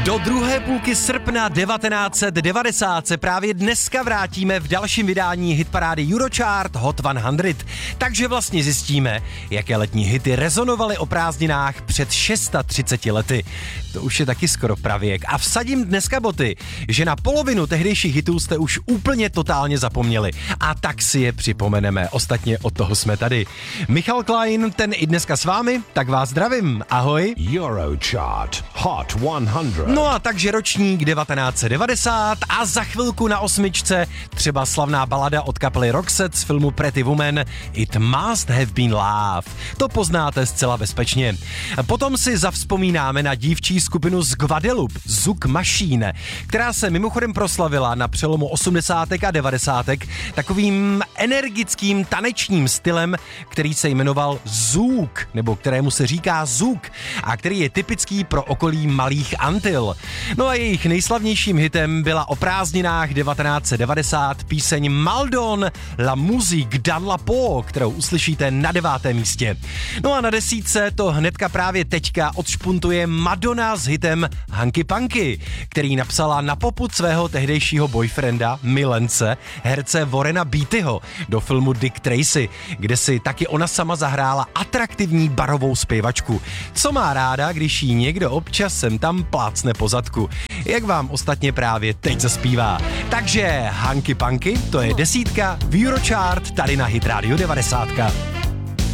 Do druhé půlky srpna 1990 se právě dneska vrátíme v dalším vydání hitparády Eurochart Hot 100. Takže vlastně zjistíme, jaké letní hity rezonovaly o prázdninách před 630 lety. To už je taky skoro pravěk. A vsadím dneska boty, že na polovinu tehdejších hitů jste už úplně totálně zapomněli. A tak si je připomeneme. Ostatně od toho jsme tady. Michal Klein, ten i dneska s vámi, tak vás zdravím. Ahoj. Eurochart Hot 100. No a takže ročník 1990 a za chvilku na osmičce třeba slavná balada od kapely Roxette z filmu Pretty Woman It Must Have Been Love. To poznáte zcela bezpečně. Potom si zavzpomínáme na dívčí skupinu z Guadeloupe, Zouk Machine, která se mimochodem proslavila na přelomu 80. a 90. takovým energickým tanečním stylem, který se jmenoval zouk, nebo kterému se říká zouk a který je typický pro okolí Malých Antil. No a jejich nejslavnějším hitem byla o prázdninách 1990 píseň Maldon La Musique dans la peau, kterou uslyšíte na 9. místě. No a na 10. to hnedka právě teďka odšpuntuje Madonna s hitem Hanky Panky, který napsala na popud svého tehdejšího boyfrienda, milence, herce Warrena Beattyho do filmu Dick Tracy, kde si taky ona sama zahrála atraktivní barovou zpěvačku. Co má ráda, když jí někdo občas sem tam plácne po zadku. Jak vám ostatně právě teď zaspívá. Takže Hanky Panky, to je 10 v Eurochart tady na Hit Radio 90.